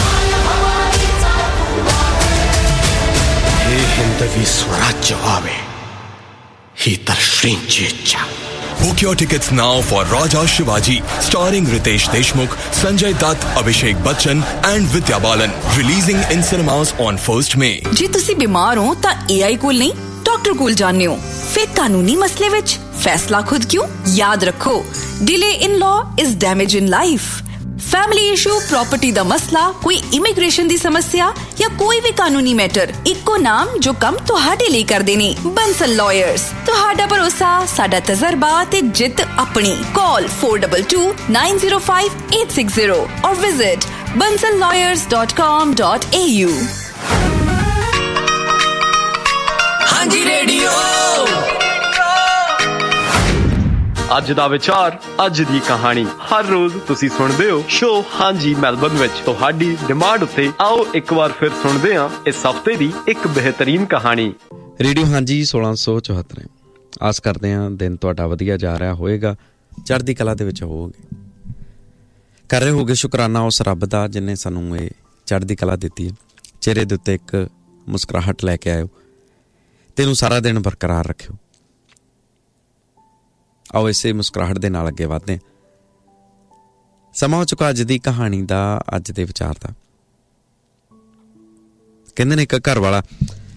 [SPEAKER 7] हे Hindavi Swarajya Huawei he तरश्रींचेचा।
[SPEAKER 3] Book your tickets now for Raja Shivaji, starring Ritesh Deshmukh, Sanjay Dutt, Abhishek Bachchan and Vidya Balan, releasing in cinemas on first May.
[SPEAKER 4] जे तुसी बीमार हो ता ए आई कोल नहीं, डॉक्टर कोल जाने हो। फिर कानूनी मसले विच फैसला खुद क्यों? याद रखो, delay in law is damage in life. Family issue, property दा मसला, कोई इमिग्रेशन दी समस्या या कोई भी कानूनी मैटर, इक्को नाम जो कम तुहाडे लिए कर देने। बंसल लॉयर्स, तुहाडा भरोसा, साडा तजर्बा ते जित अपनी। Call four double two nine zero five eight six zero और visit Bansal lawyers dot com dot A you.
[SPEAKER 2] हाँ जी रेडियो।
[SPEAKER 8] ਅੱਜ ਦਾ ਵਿਚਾਰ, ਅੱਜ ਦੀ ਕਹਾਣੀ। ਹਰ ਰੋਜ਼ ਤੁਸੀਂ ਸੁਣਦੇ ਹੋ ਸ਼ੋ ਹਾਂਜੀ ਮੈਲਬਰਨ ਵਿੱਚ। ਤੁਹਾਡੀ ਡਿਮਾਂਡ ਉੱਤੇ ਆਓ ਇੱਕ ਵਾਰ ਫਿਰ ਸੁਣਦੇ ਹਾਂ ਇਸ ਹਫ਼ਤੇ ਦੀ ਇੱਕ ਬਿਹਤਰੀਨ ਕਹਾਣੀ।
[SPEAKER 9] ਰੇਡੀਓ ਹਾਂਜੀ ਸੋਲਾਂ ਸੌ ਚੁਹੱਤਰ। ਆਸ ਕਰਦੇ ਹਾਂ ਦਿਨ ਤੁਹਾਡਾ ਵਧੀਆ ਜਾ ਰਿਹਾ ਹੋਏਗਾ, ਚੜ੍ਹਦੀ ਕਲਾ ਦੇ ਵਿੱਚ ਹੋਵੋਗੇ। ਕਰ ਰਹੇ ਹੋਗੇ ਸ਼ੁਕਰਾਨਾ ਉਸ ਰੱਬ ਦਾ ਜਿਹਨੇ ਸਾਨੂੰ ਇਹ ਚੜ੍ਹਦੀ ਕਲਾ ਦਿੱਤੀ ਹੈ। ਚਿਹਰੇ ਦੇ ਉੱਤੇ ਇੱਕ ਮੁਸਕਰਾਹਟ ਲੈ ਕੇ ਆਇਓ, ਤੈਨੂੰ ਸਾਰਾ ਦਿਨ ਬਰਕਰਾਰ ਰੱਖਿਓ। ਆਓ ਇਸੇ ਮੁਸਕਰਾਹਟ ਦੇ ਨਾਲ ਅੱਗੇ ਵਧਦੇ ਹਾਂ। ਸਮਾਂ ਹੋ ਚੁੱਕਾ ਅੱਜ ਦੀ ਕਹਾਣੀ ਦਾ, ਅੱਜ ਦੇ ਵਿਚਾਰ ਦਾ। ਕਹਿੰਦੇ ਨੇ ਇੱਕ ਘਰ ਵਾਲਾ